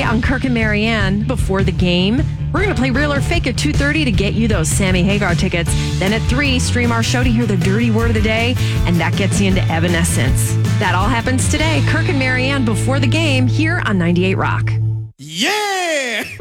on Kirk and Marianne before the game. We're going to play Real or Fake at 2:30 to get you those Sammy Hagar tickets. Then at 3, stream our show to hear the dirty word of the day, and that gets you into Evanescence. That all happens today. Kirk and Marianne before the game here on 98 Rock. Yeah!